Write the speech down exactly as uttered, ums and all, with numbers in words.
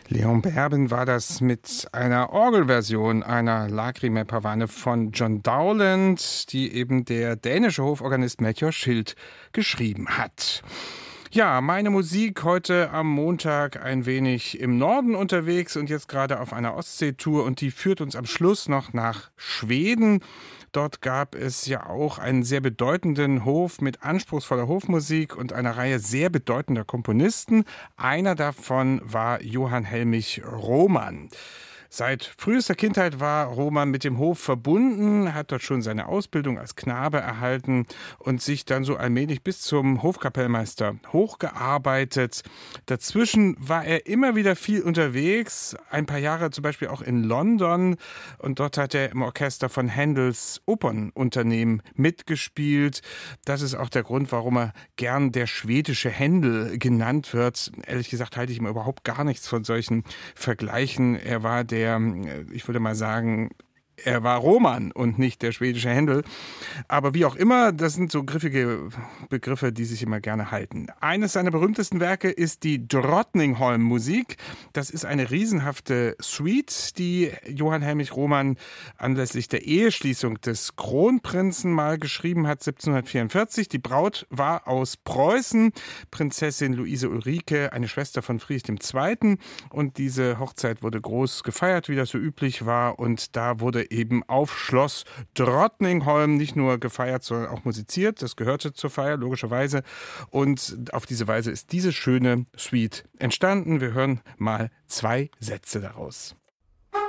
Leon Berben war das mit einer Orgelversion einer Lacrimae Pavane von John Dowland, die eben der dänische Hoforganist Melchior Schild geschrieben hat. Ja, meine Musik heute am Montag ein wenig im Norden unterwegs und jetzt gerade auf einer Ostseetour, und die führt uns am Schluss noch nach Schweden. Dort gab es ja auch einen sehr bedeutenden Hof mit anspruchsvoller Hofmusik und einer Reihe sehr bedeutender Komponisten. Einer davon war Johann Helmich Rohmann. Seit frühester Kindheit war Rohmann mit dem Hof verbunden, hat dort schon seine Ausbildung als Knabe erhalten und sich dann so allmählich bis zum Hofkapellmeister hochgearbeitet. Dazwischen war er immer wieder viel unterwegs, ein paar Jahre zum Beispiel auch in London, und dort hat er im Orchester von Händels Opernunternehmen mitgespielt. Das ist auch der Grund, warum er gern der schwedische Händel genannt wird. Ehrlich gesagt halte ich ihm überhaupt gar nichts von solchen Vergleichen. Er war der Der, ich würde mal sagen, er war Rohmann und nicht der schwedische Händel. Aber wie auch immer, das sind so griffige Begriffe, die sich immer gerne halten. Eines seiner berühmtesten Werke ist die Drottningholm-Musik. Das ist eine riesenhafte Suite, die Johann Helmich Rohmann anlässlich der Eheschließung des Kronprinzen mal geschrieben hat, siebzehnhundertvierundvierzig. Die Braut war aus Preußen, Prinzessin Luise Ulrike, eine Schwester von Friedrich der Zweite. Und diese Hochzeit wurde groß gefeiert, wie das so üblich war. Und da wurde eben auf Schloss Drottningholm nicht nur gefeiert, sondern auch musiziert. Das gehörte zur Feier, logischerweise. Und auf diese Weise ist diese schöne Suite entstanden. Wir hören mal zwei Sätze daraus.